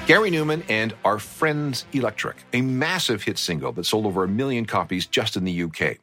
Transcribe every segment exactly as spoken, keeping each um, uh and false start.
Gary Newman and Our Friends Electric, a massive hit single that sold over a million copies just in the U K.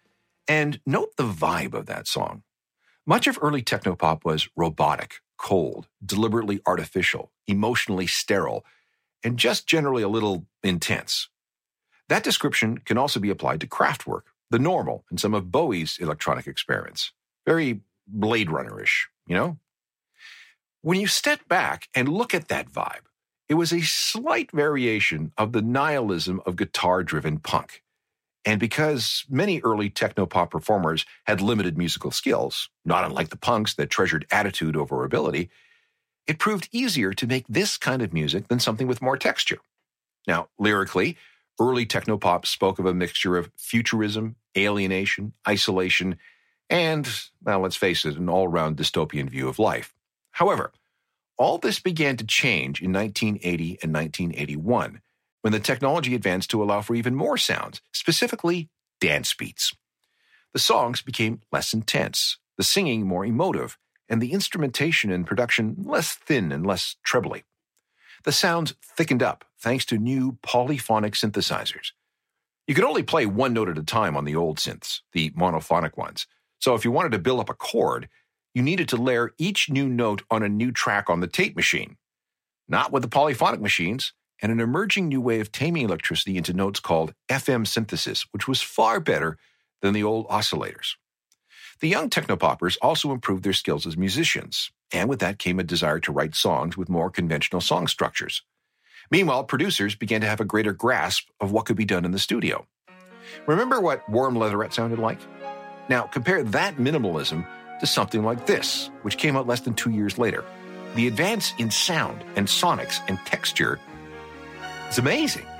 And note the vibe of that song. Much of early technopop was robotic, cold, deliberately artificial, emotionally sterile, and just generally a little intense. That description can also be applied to Kraftwerk, The Normal, and some of Bowie's electronic experiments. Very Blade Runner-ish, you know? When you step back and look at that vibe, it was a slight variation of the nihilism of guitar-driven punk. And because many early technopop performers had limited musical skills, not unlike the punks that treasured attitude over ability, it proved easier to make this kind of music than something with more texture. Now, lyrically, early technopop spoke of a mixture of futurism, alienation, isolation, and, well, let's face it, an all-round dystopian view of life. However, all this began to change in nineteen eighty and nineteen eighty-one, when the technology advanced to allow for even more sounds, specifically dance beats. The songs became less intense, the singing more emotive, and the instrumentation and production less thin and less trebly. The sounds thickened up thanks to new polyphonic synthesizers. You could only play one note at a time on the old synths, the monophonic ones. So if you wanted to build up a chord, you needed to layer each new note on a new track on the tape machine. Not with the polyphonic machines, and an emerging new way of taming electricity into notes called F M synthesis, which was far better than the old oscillators. The young technopoppers also improved their skills as musicians, and with that came a desire to write songs with more conventional song structures. Meanwhile, producers began to have a greater grasp of what could be done in the studio. Remember what Warm Leatherette sounded like? Now, compare that minimalism to something like this, which came out less than two years later. The advance in sound and sonics and texture is amazing.